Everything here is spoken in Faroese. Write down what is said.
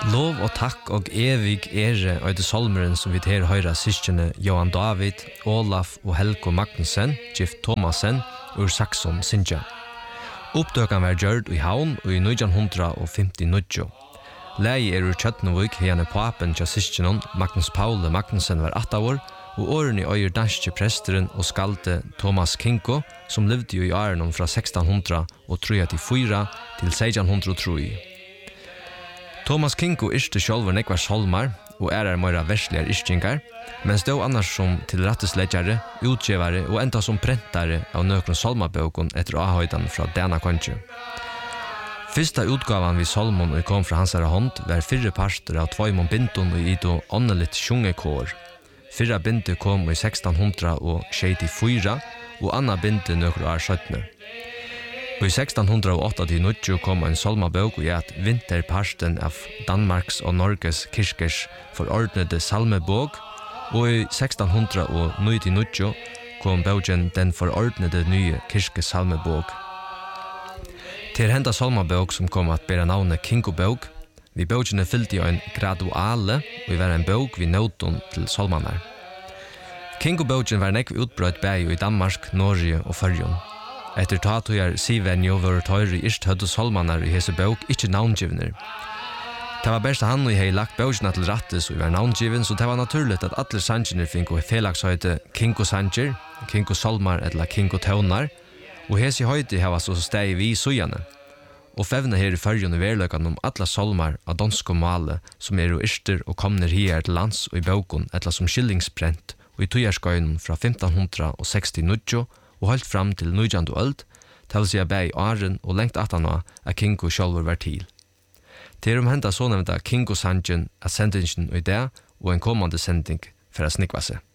Lov og takk og evig ære og det salmeren som vi her høyre syskjene Johan David, Olaf og Helko Magnussen, gift Thomasen og Saxon Sinja. Oppdøkken var gjørt i havn og i 1959. Leie ur Kjøtnevik henne papen til syskjene Magnus Paule Magnussen var 8 år, og årene øyer danske presteren og skalte Thomas Kinko, som levde jo i årene fra 1634 til 1603. Thomas Kinko yrste sjálfur nekvar salmar og meira versligar yrkingar, men stod annars som tilrattesledjare, utgevare og enda som prentare av nøkron salmabøkon etter avhøydan fra Dana Konje. Fyrsta utgavan vi salmon og kom fra hansara hånd var 4 parster av 2 bindon og ido åndeligt sjungekår. 4 binde kom i 1664 og anna binde nøkro år 17. Og i 1689 kom en salmabøk og at vinterparsten av Danmarks og Norges kirkers forordnede salmebøk, og i 1699 kom bøken den forordnede nye kirkesalmebøk. Til henda salmabøk som kom at bære navnet Kinko-bøk, vi bøkene fylte jo en graduale, og var en bøk vi nåton til salmanar. Kinko-bøken var nekv utbrøtt bæg i Danmark, Norge og Førjun. Etter tatujar sivenjo var tøyri yrthødde salmanar i hese bøk ikke navngivner. Det var best han og hei lagt bøkene til rattes og var navngiven, så det var naturligt at alle sanger finko felagshøyde Kinko-sanger, Kinko-salmar eller Kinko-tøvnar, og hese høyde hava så steg vi i sujane. Og fevne her i Førjun i verløkan om alle salmar av dansk og male som jo yrster og kommer her til lands og i bøkon eller som skillingsprent og i tøyarskøyen fra 1569 og holdt fram til 19. øld, til seg bæg åren og lengt at han at Kinko sjølver var til. Det henda så nevnta Kinko-sangen at sendingen i det og en kommande sending for å snikva seg.